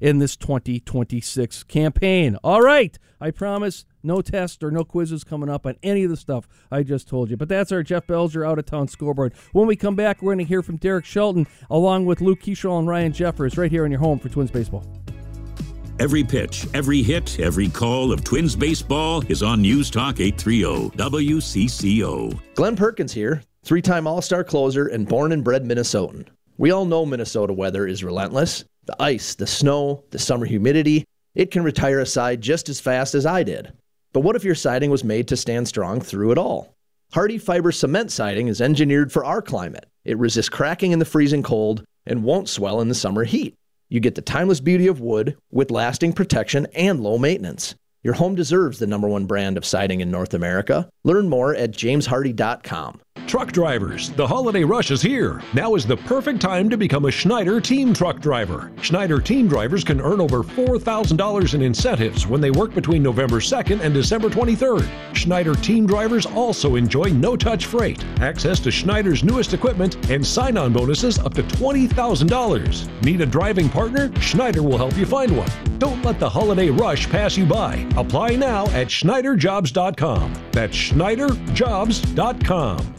in this 2026 campaign. All right, I promise no test or no quizzes coming up on any of the stuff I just told you. But that's our Jeff Belger out-of-town scoreboard. When we come back, we're going to hear from Derek Shelton along with Luke Keeschel and Ryan Jeffers right here on your home for Twins Baseball. Every pitch, every hit, every call of Twins baseball is on News Talk 830 WCCO. Glenn Perkins here, three-time All-Star closer and born and bred Minnesotan. We all know Minnesota weather is relentless. The ice, the snow, the summer humidity, it can retire a side just as fast as I did. But what if your siding was made to stand strong through it all? Hardy Fiber Cement Siding is engineered for our climate. It resists cracking in the freezing cold and won't swell in the summer heat. You get the timeless beauty of wood with lasting protection and low maintenance. Your home deserves the #1 brand of siding in North America. Learn more at jameshardy.com. Truck drivers, the holiday rush is here. Now is the perfect time to become a Schneider Team Truck Driver. Schneider Team Drivers can earn over $4,000 in incentives when they work between November 2nd and December 23rd. Schneider Team Drivers also enjoy no-touch freight, access to Schneider's newest equipment, and sign-on bonuses up to $20,000. Need a driving partner? Schneider will help you find one. Don't let the holiday rush pass you by. Apply now at SchneiderJobs.com. That's SchneiderJobs.com.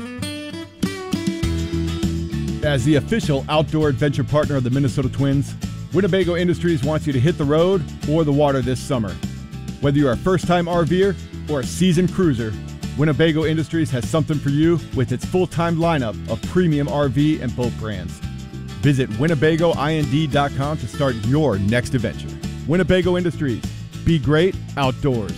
As the official outdoor adventure partner of the Minnesota Twins, Winnebago Industries wants you to hit the road or the water this summer. Whether you're a first-time RVer or a seasoned cruiser, Winnebago Industries has something for you with its full-time lineup of premium RV and boat brands. Visit WinnebagoIND.com to start your next adventure. Winnebago Industries. Be great outdoors.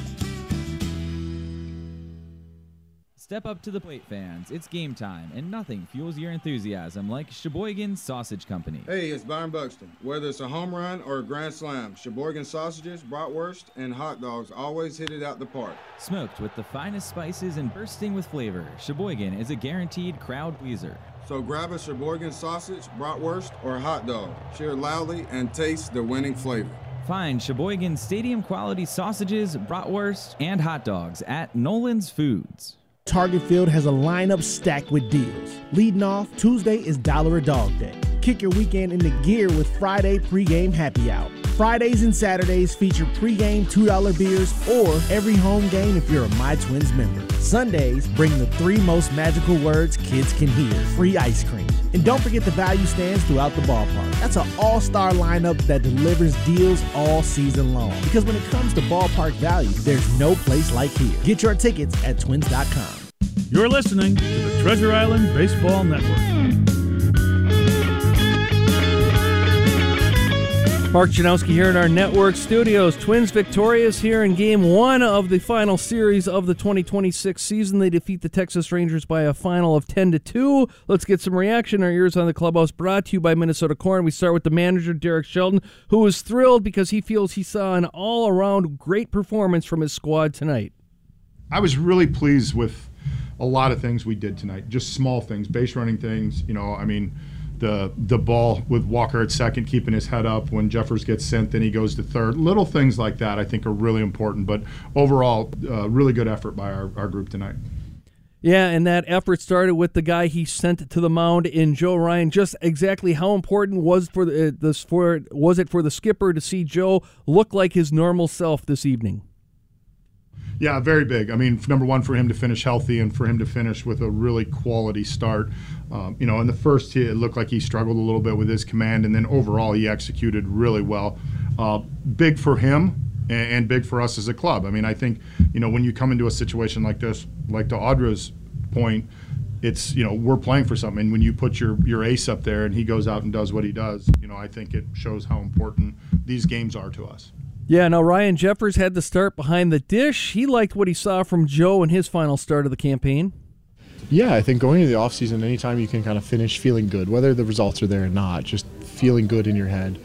Step up to the plate, fans. It's game time, and nothing fuels your enthusiasm like Sheboygan Sausage Company. Hey, it's Byron Buxton. Whether it's a home run or a grand slam, Sheboygan sausages, bratwurst, and hot dogs always hit it out the park. Smoked with the finest spices and bursting with flavor, Sheboygan is a guaranteed crowd pleaser. So grab a Sheboygan sausage, bratwurst, or hot dog. Cheer loudly and taste the winning flavor. Find Sheboygan stadium-quality sausages, bratwurst, and hot dogs at Nolan's Foods. Target Field has a lineup stacked with deals. Leading off, Tuesday is $1 a Dog Day. Kick your weekend into gear with Friday pregame happy out. Fridays and Saturdays feature pregame $2 beers or every home game if you're a My Twins member. Sundays bring the 3 most magical words kids can hear: free ice cream. And don't forget the value stands throughout the ballpark. That's an all-star lineup that delivers deals all season long. Because when it comes to ballpark value, there's no place like here. Get your tickets at twins.com. You're listening to the Treasure Island Baseball Network. Mark Janowski here in our network studios. Twins victorious here in Game 1 of the final series of the 2026 season. They defeat the Texas Rangers by a final of 10-2. Let's get some reaction. Our ears on the clubhouse brought to you by Minnesota Corn. We start with the manager, Derek Shelton, who was thrilled because he feels he saw an all-around great performance from his squad tonight. I was really pleased with a lot of things we did tonight, just small things, base running things. The ball with Walker at second, keeping his head up. When Jeffers gets sent, then he goes to third. Little things like that I think are really important. But overall, really good effort by our group tonight. Yeah, and that effort started with the guy he sent to the mound in Joe Ryan. Just exactly how important was it for the skipper to see Joe look like his normal self this evening? Yeah, very big. I mean, number one, for him to finish healthy and for him to finish with a really quality start. In the first, it looked like he struggled a little bit with his command, and then overall he executed really well. Big for him and big for us as a club. I mean, I think, when you come into a situation like this, like to Audra's point, it's, we're playing for something. And when you put your ace up there and he goes out and does what he does, I think it shows how important these games are to us. Yeah, now Ryan Jeffers had the start behind the dish. He liked what he saw from Joe in his final start of the campaign. Yeah, I think going into the offseason, anytime you can kind of finish feeling good, whether the results are there or not, just feeling good in your head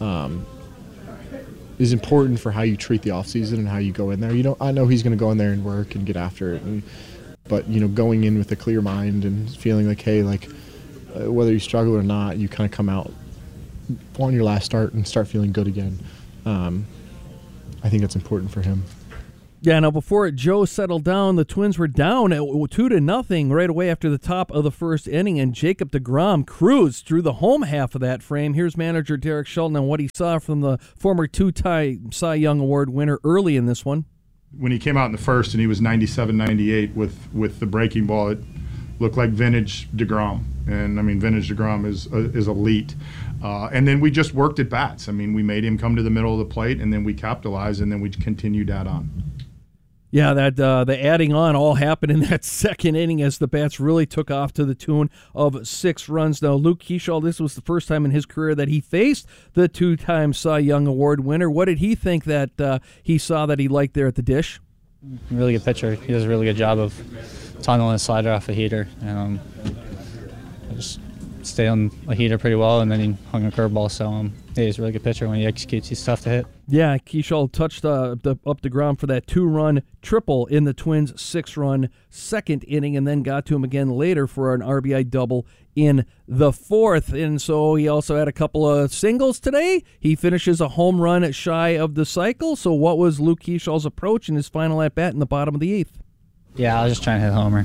is important for how you treat the offseason and how you go in there. I know he's going to go in there and work and get after it, but going in with a clear mind and feeling like, hey, whether you struggle or not, you kind of come out on your last start and start feeling good again. I think that's important for him. Yeah, now before Joe settled down, the Twins were down at 2-0 right away after the top of the first inning, and Jacob deGrom cruised through the home half of that frame. Here's manager Derek Shelton on what he saw from the former two-time Cy Young Award winner early in this one. When he came out in the first and he was 97-98 with the breaking ball, it looked like vintage deGrom. And, I mean, vintage deGrom is elite. And then we just worked at bats. I mean, we made him come to the middle of the plate, and then we capitalized, and then we continued that on. Yeah, that the adding on all happened in that second inning as the bats really took off to the tune of 6 runs. Now, Luke Keeschall, this was the first time in his career that he faced the two-time Cy Young Award winner. What did he think that he saw that he liked there at the dish? Really good pitcher. He does a really good job of tunneling a slider off a heater. And I just stayed on a heater pretty well, and then he hung a curveball. So yeah, he's a really good pitcher. When he executes, he's tough to hit. Yeah, Keeschall touched up deGrom for that 2-run triple in the Twins' 6-run second inning, and then got to him again later for an RBI double in the fourth. And so he also had a couple of singles today. He finishes a home run shy of the cycle. So what was Luke Keeschall's approach in his final at-bat in the bottom of the 8th? Yeah, I was just trying to hit a homer.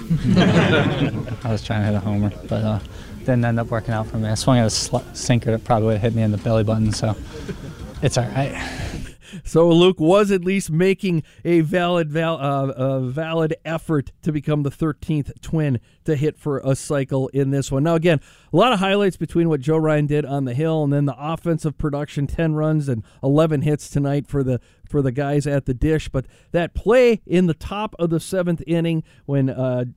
But didn't end up working out for me. I swung at a sinker that probably would have hit me in the belly button, so it's all right. So Luke was at least making a valid effort to become the 13th Twin to hit for a cycle in this one. Now, again, a lot of highlights between what Joe Ryan did on the hill and then the offensive production, 10 runs and 11 hits tonight for the guys at the dish. But that play in the top of the 7th inning when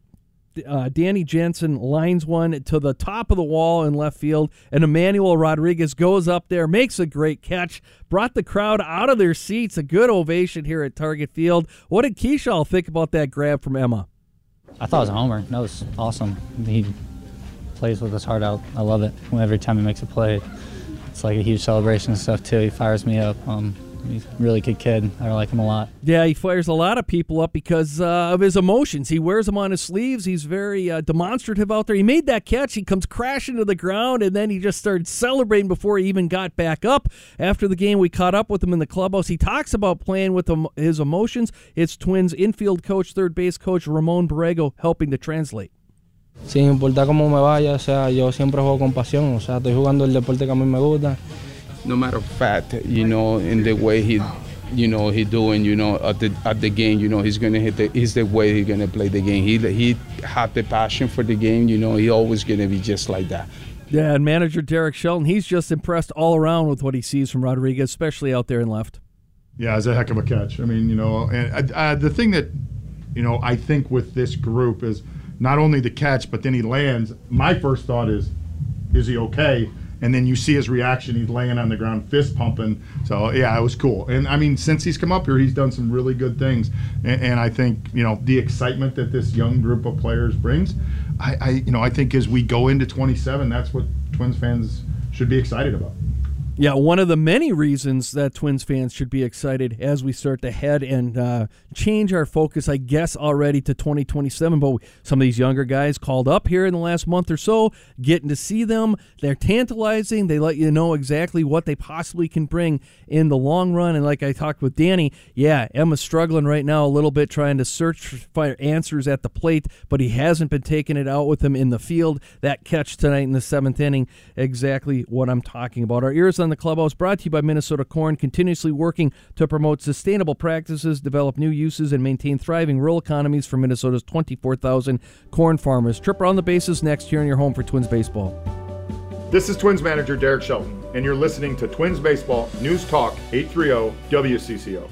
Danny Jansen lines one to the top of the wall in left field, and Emmanuel Rodriguez goes up there, makes a great catch, brought the crowd out of their seats. A good ovation here at Target Field. What did Keeschall think about that grab from Emma? I thought it was a homer. That was awesome. He plays with his heart out. I love it. Every time he makes a play, it's like a huge celebration and stuff, too. He fires me up. He's a really good kid. I like him a lot. Yeah, he fires a lot of people up because of his emotions. He wears them on his sleeves. He's very demonstrative out there. He made that catch. He comes crashing to the ground, and then he just started celebrating before he even got back up. After the game, we caught up with him in the clubhouse. He talks about playing with his emotions. It's Twins infield coach, third base coach Ramon Borrego helping to translate. Sin importar cómo me vaya, o sea, yo siempre juego con pasión. O sea, estoy jugando el deporte que a mí me gusta. No matter fact, in the way he doing, at the game, he's gonna is the way he's gonna play the game. He had the passion for the game, he always gonna be just like that. Yeah, and manager Derek Shelton, he's just impressed all around with what he sees from Rodriguez, especially out there in left. Yeah, it's a heck of a catch. I mean, and the thing that, I think with this group is not only the catch, but then he lands. My first thought is he okay? And then you see his reaction. He's laying on the ground, fist pumping. So, yeah, it was cool. And, I mean, since he's come up here, he's done some really good things. And I think, the excitement that this young group of players brings, I think as we go into 27, that's what Twins fans should be excited about. Yeah, one of the many reasons that Twins fans should be excited as we start to head and change our focus, I guess, already to 2027. But some of these younger guys called up here in the last month or so, getting to see them. They're tantalizing. They let you know exactly what they possibly can bring in the long run. And like I talked with Danny, yeah, Emma's struggling right now a little bit trying to search for answers at the plate, but he hasn't been taking it out with him in the field. That catch tonight in the 7th inning, exactly what I'm talking about. Our ears on the Clubhouse brought to you by Minnesota Corn, continuously working to promote sustainable practices, develop new uses, and maintain thriving rural economies for Minnesota's 24,000 corn farmers. Trip around the bases next here in your home for Twins Baseball. This is Twins manager Derek Shelton, and you're listening to Twins Baseball News Talk 830 WCCO.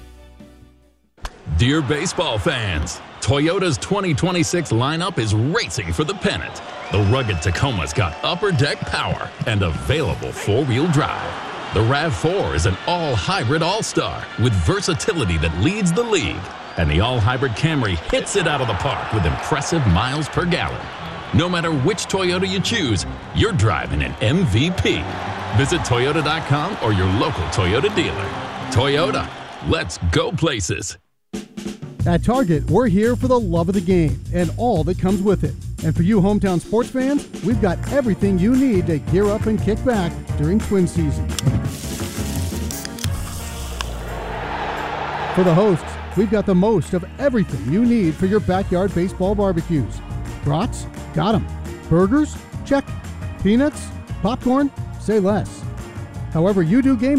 Dear baseball fans, Toyota's 2026 lineup is racing for the pennant. The rugged Tacoma's got upper deck power and available four-wheel drive. The RAV4 is an all-hybrid all-star with versatility that leads the league. And the all-hybrid Camry hits it out of the park with impressive miles per gallon. No matter which Toyota you choose, you're driving an MVP. Visit Toyota.com or your local Toyota dealer. Toyota, let's go places. At Target, we're here for the love of the game and all that comes with it. And for you hometown sports fans, we've got everything you need to gear up and kick back during Twin season. For the hosts, we've got the most of everything you need for your backyard baseball barbecues. Brats? Got 'em. Burgers? Check. Peanuts? Popcorn? Say less. However you do game